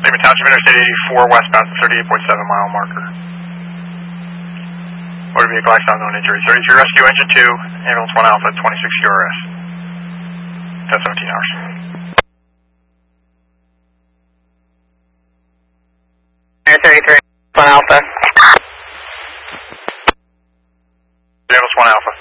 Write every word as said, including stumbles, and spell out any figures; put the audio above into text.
Statement Township Interstate eighty-four westbound, thirty-eight point seven mile marker. Motor vehicle accident, unknown injuries. thirty-three Rescue Engine two, ambulance one Alpha, twenty-six Q R S. ten seventeen hours. thirty-three, one Alpha. Ambulance one Alpha.